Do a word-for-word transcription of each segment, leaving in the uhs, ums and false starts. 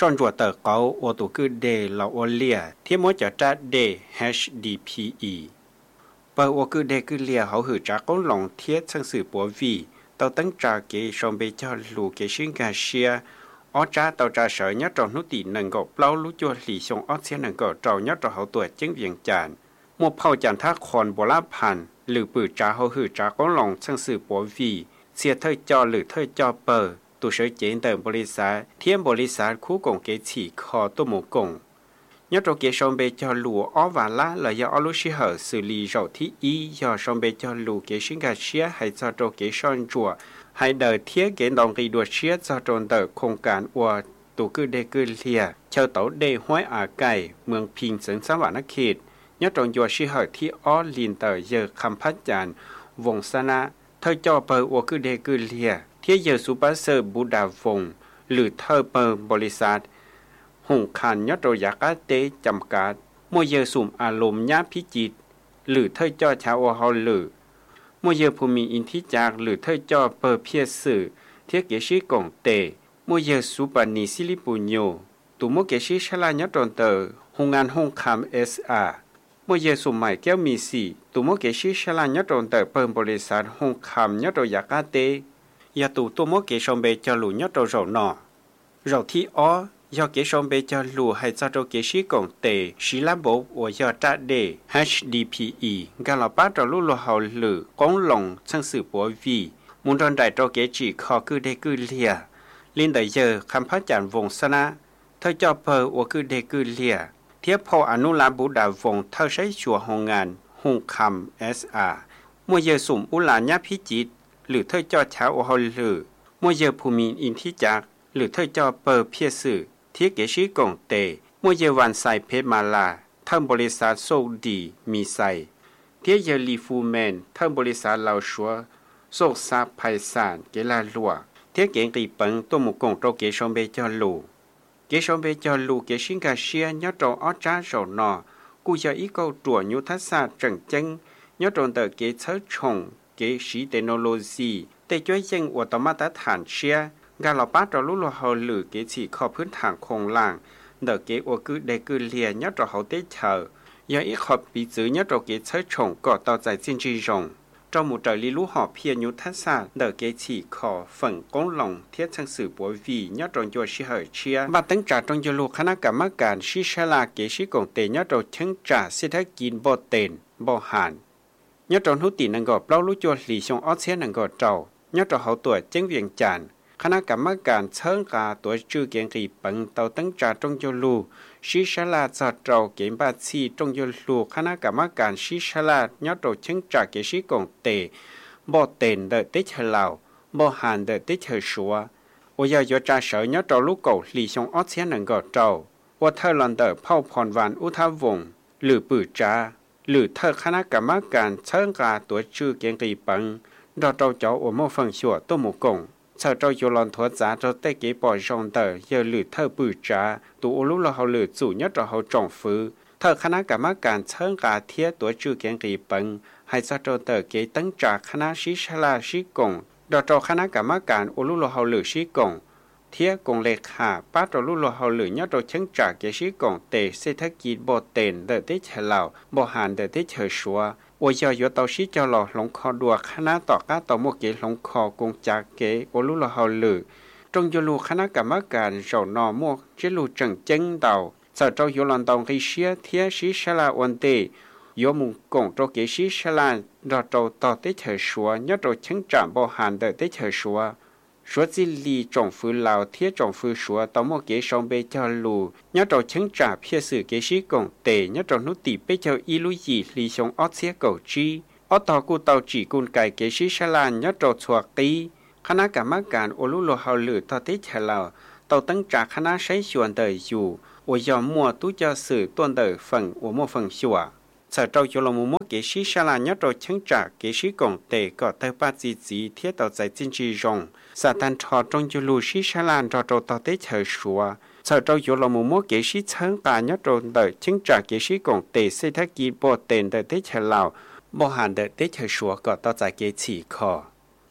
ส่วนจัวเตอร์เกาโอตุคือเดลาโอเลียที่มัวจะจัดเด เอช ดี พี อี เปิดโอคือเดคือเลียเขาหือจากก้นหลงเทียชังสื่อปัววีเตาตั้งจากเกชมเบจลูเกชิงกาเชียออจ้าเตาจ่าเสยยัดจอนุติหนึ่งก็เปล่ารู้จัวหลี่ชงออเสียหนึ่งก็เจ้ายัดจอเขาตัวจึงเวียงจานมัวเผาจานท่าคอนโบราณพันหรือปืนจ่าเขาหือจากก้นหลงชังสื่อปัววีเสียเธอจอหรือเธอจอเปิดตัวเสยเจนเติมบริษัทเทียมบริษัทคู่กงเกฉีคอตัวหมูกงยัดจอเกชมเบจลูออวาละเลยยาอลุชิเหอสื่อลีเจ้าที่อียาชมเบจลูเกชิงกาเชียให้จอโจเกชอนจัวให้เดินเทียเกณฑ์ดองกีดัวเชียจะจนเดินโครงการวัวตูคือเดกือเลียเชาเต๋าเดห้อยอาไก่เมืองพิงเสินสวรรค์เขตยัดจงยัวชิเหอที่อ้อลินเตอร์เยอคำพัดจานวงสนะเธอจ่อเปิดวัวคือเดกือเลียเทียเยอซูเปอร์เซอร์บูดาวงหรือเธอเปิดบริษัทหงคันยัดโรยากาเตจำกัดมวยเยอสุ่มอารมณ์ยาพิจิตหรือเธอจ่อชาวฮอลหรือมวยเยอภูมิอินทิจากหรือเธอจ่อเปิดเพียสื่อเทียเกชิกงเตมวยเยอสุปานิซิลิปุญโญตุมเกชิชลายัดโรนเตอร์หงงานหงคำเอสอาร์มวยเยอสุ่มใหม่แก้วมีสีตุมเกชิชลายัดโรนเตอร์เปิดบริษัทหงคำยัดโรยากาเตยาตูตัวมเกชมเบจลูยัดโรโรนอเราที่อ้อยาเกชมเบจลูให้จัดโรเกชิกงเตชิลาโบวอยาจัดเด เอช ดี พี อี กาลาปาตลุโลเฮาหรือกงหลงชังสือปัววีมุนดอนไดโตเกจิคอคือเดกือเลียลินไดเยอคำพระจันทร์วงสนะเธอจอเพอวคือเดกือเลียเทียบพออนุลาบุดาวงเธอใช้ชัวโรงงานหงคำ เอส อาร์ มวยเยอสุ่มอุลาญาพิจิตหรือเธอจอเช้าโอฮอลลือมวยเยอภูมิอินทิจักหรือเธอจอเปอร์เพียสื่อเทียเกชิกงเตมวยเยอวันไซเพชรมาลาเทิมบริษัทโซดีมีไซเทียเยอลีฟูแมนเทิมบริษัทลาวชัวโซกซาไพซานเกลาลัวเทียเกงกีปังตัวหมู่กงโตเกชมเบจอลูเกชมเบจอลูเกชิงกาเชียยอดโตออจ้าโจนอกูจะอีกเอาตัวยุทธศาสตร์จังจังยอดโตเตอเกเชชงเกชีเทคโนโลยีแต่ช่วยยังอัตมาตรฐานเชียการเราป้าเราลุโลเฮาหรือเกฉีข้อพื้นฐานโครงล่างเดเกอวคือเดกือเลียยอดเราเฮาเตเชอยาอีขอบปีจื้อยอดเราเกเชชงก็ต่อใจจินจีจงเจ้าหมู่เจริลูหอเพียยุทธศาสตร์เดเกฉีขอฝั่งกงหลงเทียชังสือปัววียอดจงจัวชิเหอเชียบัดตั้งจากจงจะลูคณะกรรมการชิชลาเกชิกงเตยอดจงเชิงจ่าเศรษฐกิจบ่เต็นบ่หันยอดจงทุตินังก็เปล่ารู้จัวหลีชงออเสียนังก็เจ้ายอดจงเขาตัวเจ้งเวียงจันคณะกรรมการเชิงกาตัวชื่อเกียงกีปังเตาตั้งจากจงจะลูชิชลาจัดเจ้าเกมบาซีจงจะลูคณะกรรมการชิชลายอดจงเชิงจ่าเกชิกงเตบ่เต็นเดติเชลาวบ่หันเดติเชชัว我要有扎手要找路狗理想二千能够找我特兰的泡盘湾อุทาวงหรือปืจ้าหรือเธอคณะกรรมการเชิงกาตัวชื่อเกียงกีปังเราเจ้าเจ้าอโมฟังชัวตัวหมูกงเธอเจ้าอยู่ลอนทัวจ้าเจ้าเตกีปอยจงเตอเยหรือเธอปืจ้าตัวอุลุเราเขาหรือจู่ยัดเราเขาจงฟื้นเธอคณะกรรมการเชิงกาเทียตัวชื่อเกียงกีปังให้เจ้าเจ้าเตเกตั้งจากคณะชิชลาชิกงเราเจ้าคณะกรรมการอุลุเราเขาหรือชิกงเทียกงเลขาป้าตลุโลเฮาหรือยอดเชิงจากเกชิกงเตเศรษฐกิจบ่เต็นเดติเฉลาบ่หันเดติเฉชัวโอยอยตอชิเจ้าหล่อหลงคอดัวคณะต่อกาต่อโมเกหลงคอกงจากเกโอลุโลเฮาหรือจงยลูคณะกรรมการเจ้านอมวกเจลูจังเจงเตาเจ้าเจ้าอยู่ลอนตองริเชียเทียชิชลาวันเตยมุงกงโตเกชิชลาดอโตต่อติเฉชัวยอดเชิงจากบ่หันเดติเฉชัว说这里政府老铁政府说到么给上北条路，要到清查撇是给是讲对，要到努地北条一路一理想二千九之，二到古到只管改给是啥啦，要到错地，คณะกรรมการโอลุโลเฮาลือต่อติเฉลาต่อตั้งจากคณะใช้ส่วนเดยอยู่我要么都叫是端的分我么分数啊。在周有了么么给是啥啦，要到清查给是讲对个对把自己贴到在经济中。สถานทอจงยูลูชิชลานจอโจตอเตเชชัวเธอเจ้าอยู่ละมุมเกชิเชิงการยอดโดนเดชิงจากเกชิกงเตเศรษฐกิจบ่เต็นเดเตเชลาวบ่หันเดเตเชชัวก็ต่อจากเกฉีคอ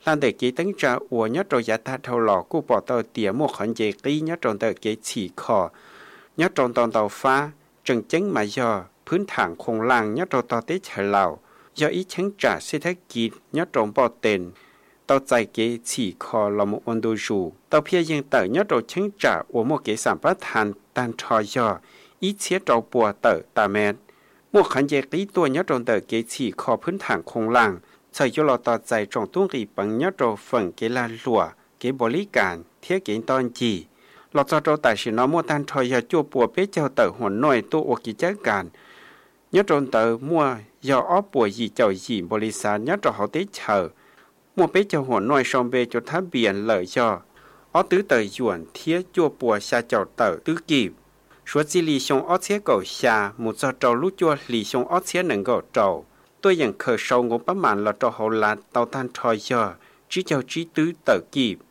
但得给等着我nhất trâu giá ta thâu lò cú bỏ tàu tỉa một khoản dễ ký nhất trâu tàu kế chỉ khỏ nhất trâu tàu tàu phá trần chứng mà doพื้นฐานคงล่างnhất trâu tàu tế chờ lào do ý chứng trả sẽ thấy kịp nhất trâu bỏ tên tàu chạy kế chỉ khỏ là một ôn đồ dù tàu phía dân tờ nhất trâu chứng trả của một kế sản phát hàn tan trò do ý chế trâu bùa tờ tà mẹt một khoản dễ ký tua nhất trâu tàu kế chỉ khỏ พื้นฐานคงล่างใส่ยลอต่อใจจงตุ้งรีปังยอดโจฝั่งเกลาลัวเกบริการเทียเกนตอนจีเราจะโจแต่สินอมัวตันทอยาจัวปัวเปเจ้าเตอหัวหน่อยตัวโอกิจักการยอดโจเตอมัวยาอ้อปัวยีเจ้ายีบริษัทยอดโจเขาเตเชอมัวเปเจ้าหัวหน่อยชมเบจทะเบียนเลยย่ออ้อตื้อเตอหยวนเทียจัวปัวชาเจ้าเตอตื้อกีบชัวจิลีชงอ้อเทียเก่าชามุจะโจรู้จัวลีชงอ้อเทียหนึ่งเก่าโจตัวอย่างเคยสงบประมาณเราจะหลาดเตาท่านทอยย่อจีเจ้าจีตื้อเตอกีบ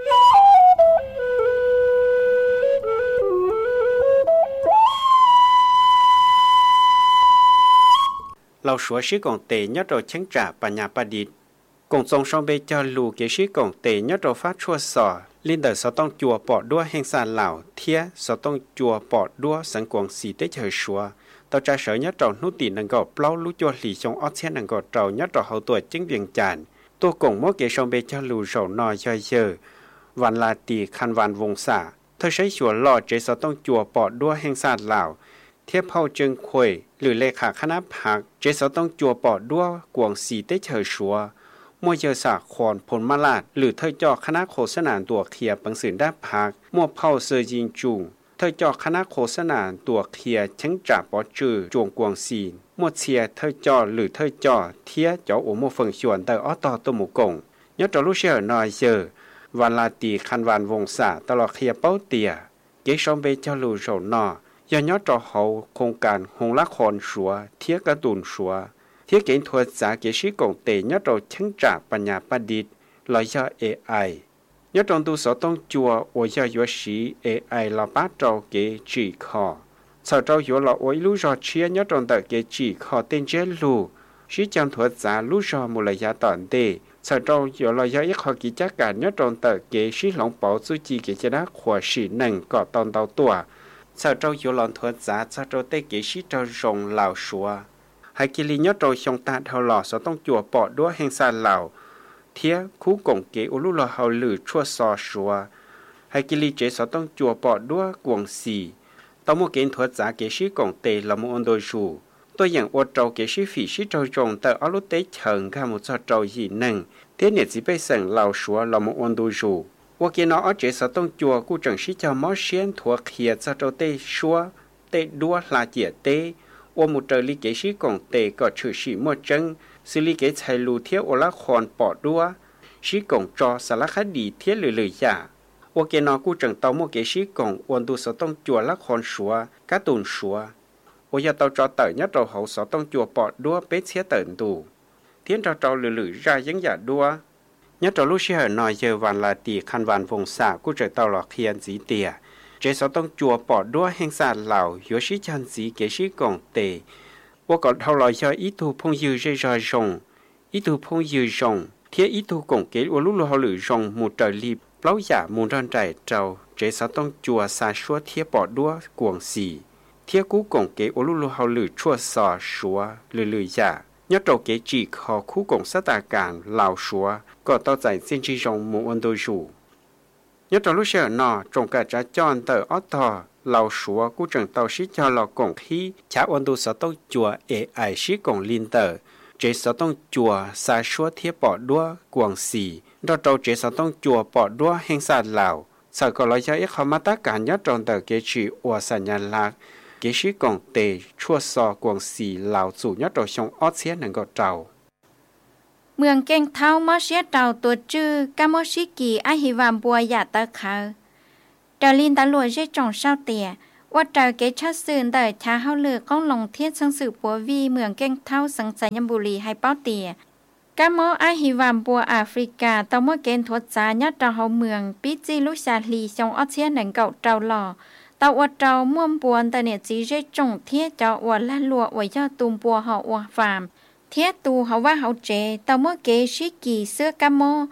เราชัวชิกงเตยยอดเราเชิงจ่าปัญญาประดิษฐ์กงทรงชงเบจาลูเกชิกงเตยยอดเราฟาชัวสอลินเดอร์สต้องจัวปอดด้วยแห่งสารเหล่าเทียสต้องจัวปอดด้วยสังกวงสีเตเฉยชัวtàu trả sở nhất trâu nút tiền能够 plau 路 cho lì trong ớt xe 能够 trâu nhất trâu hậu tuổi chứng viện chán tôi cùng mỗi kế sông bê cho lù sầu nòi cho giờ vạn là tì khăn vạn vùng xả thôi xây chùa lò chế sở tông chùa bỏ đua heng sạt lào thiếp hậu trưng khuê lử lệ khả khăn áp hạc chế sở tông chùa bỏ đua quảng xì tế chờ xúa mua giờ xả khoản phồn ma lạt lử thôi cho khăn áp khổ sân ản tùa khía bằng sự đáp hạc mua hậu sơ dinh trùngเธอจอคณะโฆษณาตัวเคลียชังจ่าปอจือจวงกวงซีนมวดเชียเธอจอหรือเธอจอเทียจอโอโมเฟิงชวนเตออตอตัวหมูกงยอดจอลูเชียนอยเจอวันลาตีคันวันวงศาตลอดเคลียเป้าเตียเกชอมเบจลูโจนอยอนยอดจอเขาโครงการหงละครชัวเทียกระตุนชัวเทียเก่งทัวจ่าเกชิกงเตยอดจอชังจ่าปัญญาประดิษฐ์ลอยยอเอไอยอดจงตัวสต้องจัวโอยยอสีเอไอลาป้าเจ้าเกจีคอชาวเจ้าอยู่ละโอยลูจอเชียยอดจงแต่เกจีคอเต็นเจลูชีจังถัวจ่าลูจอมุลยาตอนเดชาวเจ้าอยู่ละยออีกขอกิจการยอดจงแต่เกชีหลงเป่าจุจีเกจนะขวสีหนึ่งก่อตอนเตาตัวชาวเจ้าอยู่หลอนถัวจ่าชาวเจ้าเตเกชีเจ้ารงเหล่าชัวให้กิริยอดจงชงตาเท่าหล่อสต้องจัวปอดด้วยแห่งซาเหล่าเทียคู่กงเกอุลุลาเฮาลือชั่วซอชัวให้กิลิเจสต้องจัวปอดด้วยกวงสีตอมเกณฑ์ถัวจ่าเกชิกงเตละมุอนโดชูตัวอย่างอวดเจ้าเกชิฝีชิเจ้าจงแต่อลุเตเฉิงข้ามุจเจ้าหีหนึ่งเทียเนี่ยจิไปสั่งเหล่าชัวละมุอนโดชูว่าเกณฑ์เอาเจสต้องจัวกูจังชิเจ้ามอเชียนถัวเขียเจ้าเตชัวเตดัวลาเจียเตว่ามุเจลิเกชิกงเตก็ชื่อชิมัวจังสิลิเกชายลูเทียโอละครปอดดัวชีกงจอสารคดีเทียเลยเลยยาโอเกนอกูจังเตาโมเกชีกงอวนดูสต้องจัวละครชัวกาตูนชัวโอยาเตาจอเตยยัดเราเขาสต้องจัวปอดดัวเป็ดเสียเตินดูเทียนเราเตาเลยเลยรายยังหยาดัวยัดเราลูกเชื่อหน่อยเจอวันลาตีคันวันวงศากูจะเตาหลอกเคียนสีเตียเจสต้องจัวปอดดัวแห่งศาสตร์เหล่าโยชิชันสีเกชีกงเตว่าก่อนเท่าไรจะอีทูพงยืดใจจงอีทูพงยืดจงเทียอีทูกงเกลว่าลูกเราหรือจงมุดใจรีบเปล่าอย่ามุนรันใจเจ้าเจสต้องจัวซาชัวเทียปอดดัวกวงสีเทียกู้กงเกว่าลูกเราหรือชั่วซอชัวหรือหรืออย่ายอดโตเกจีขอคู่กงสตาการเหล่าชัวก็ต่อใจเส้นจีจงมุนโดจูยอดลูกเชื่อนอจงกระจะจอนเตอออตอเหล่าชัวกูจังเตาชิจอหลอกกงขี้ชาวันดูสต้องจัวเอไอชิกงลินเตอร์เจสต้องจัวซาชัวเทียปอดดัวกวงสีเราเตาเจสต้องจัวปอดดัวแห่งศาสตร์เหล่าสากลอยาขมาตาการยัดจอนเตอเกจิอวสัญญาลักเกชิกงเตชั่วซอกวงสีเหล่าสู่ยัดโตชงออเสียหนังก็เจ้าเมืองเก่งเท้ามอเสียเจ้าตัวจื้อกามอชิกีอาฮิวามบัวหยาตะเขาเดลินตาลัวเจจงเศร้าเตียว่าเจ้าเกชัดซื่นแต่ชาเฮาเลือกก้องลงเทียนสังสือปัววีเมืองเก่งเท้าสังสยมบุรีให้เป้าเตียกามออาฮิวามบัวแอฟริกาตอมอเกณฑ์ทวดจายัดเจ้าเฮาเมืองปิจิลุชาลีชงออเชียนหนังเก่าเจ้าหล่อตาวัดเจ้าม่วมปวนแต่เนี่ยจีเจจงเทียเจ้าอวดละลัวไว้เจ้าตุมปัวเฮาอวฟาร์มเทียตูเฮาว่าเฮาเจตอมอเกชิกีเสื้อกามอ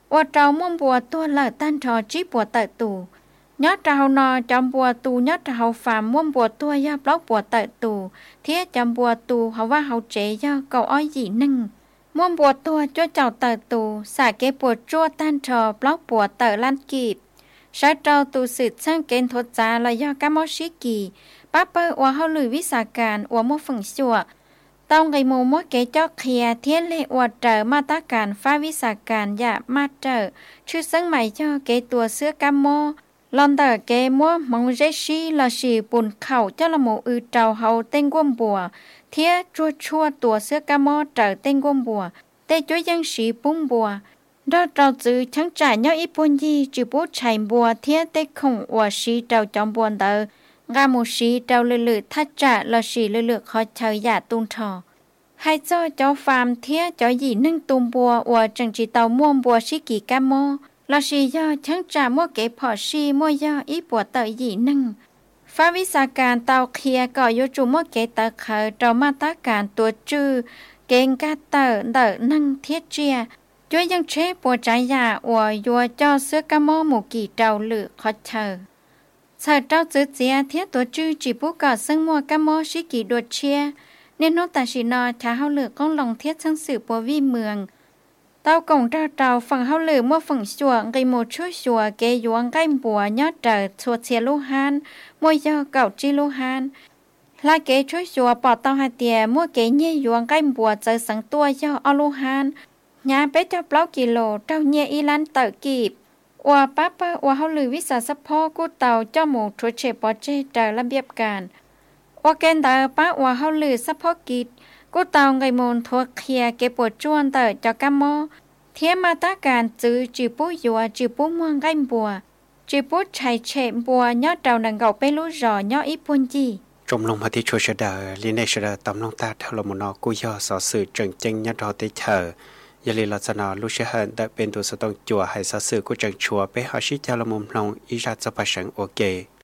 ว่าเจ้าม่วงบัวตัวเหล่าตั้นทอจีบัวเตอตูยอดเจ้านอจำบัวตูยอดเจ้าฟาร์มม่วงบัวตัวยาบล็อกบัวเตอตูเทียจำบัวตูเขาว่าเขาเจย่อเก่าอ้อยหยีหนึ่งม่วงบัวตัวจ้าเจ้าเตอตูสาเกปวดจั่วตั้นทอบล็อกบัวเตอลันกีบใช้เจ้าตูสืบช่างเกณฑ์ทดจาและย่อกามอชิกีป้าเปอร์ว่าเขาลือวิสาการว่ามั่วฝงชัวต้องไงโมมั่วเกจอกเคียเทียนเละอวดเจอมาตรการฟ้าวิสาการอย่ามาเจอชื่อซึ่งใหม่ย่อเกตัวเสื้อกามโมลอนเตอร์เกมัวมองเจชีลาชีปุ่นเข่าเจ้าละโมอือเจ้าเฮาเต้งก้มบัวเทียจั่วชัวตัวเสื้อกามโมเจอเต้งก้มบัวเตจ้วยยังสีปุ้งบัวดอเราจือทั้งจ่ายย่ออีปุ่นยีจือปูชัยบัวเทียเตคงอวชีเจ้าจอมบัวเตอกามูชีเจ้าเลือๆทัดจ่าลาชีเลือๆคอยเชยหยาตุนทอให้เจ้าเจ้าฟาร์มเทียเจ้าหยีนึ่งตุมบัวอวจังจีเตาม่วงบัวชิกิกามโมลาชีย่อทั้งจ่ามัวเก็บพอชีมัวย่ออีปัวเตอหยีนึ่งฟ้าวิสาการเตาเคียก่อโยจูมัวเก็บเตอเคยเจ้ามาตรการตัวจื้อเก่งกาเตอเตอนั่งเทียเจียช่วยยังเชปวดใจยาอวยัวเจ้าเสื้อกามโมหมู่กี่เจ้าหรือคอเชอเธอเจ้าจื้อเจียเทียตัวจื้อจีบุก่อซึ่งมัวกามโมชิกิดวดเชียเนโนตาชินอช้าเฮาเหลือก้องลองเทียช่างสืบปัววีเมืองเต้ากงเจ้าเจ้าฝั่งเฮาเหลือมัวฝั่งชัวไกโมช่วยชัวเกยยวงใกล้บัวยอดเจอชัวเชียลูฮานมัวยอเก่าจีลูฮานลาเกช่วยชัวปอดเต้าหาเตียมัวเกยเยี่ยยวงใกล้บัวเจอสังตัวยออลูฮานยาเป็ดเจ้าเปล่ากิโลเจ้าเยี่ยอีลันเตอกีบอวป้าป้าอวเฮาเหลือวิสาสะพ่อกู้เต่าเจ้าหมูทัวเชปอเจเจอระเบียบการว่าเกณฑ์เตอป้าว่าเฮาลือซัพพอกิจกูเตาไงมนทัวเคียเก็บปวดจวนเตอจากกามโมเทียมาตาการจื้อจีปูยัวจีปูม่วงไก่บัวจีปูชัยเฉมบัวยอดเจ้าดังเก่าไปรู้รอยออีปุ่นจีจมลงมาที่ชัวชดาลีเนชดาตำลงตาเทลมนอกุยอสอสื่อจึงจึงยัดรอติเธอยาลีลักษณะลูกเชหันได้เป็นตัวสตองจัวให้สอสื่อกูจังชัวไปหาชิจารมุมลงอีราจะประชังโอเค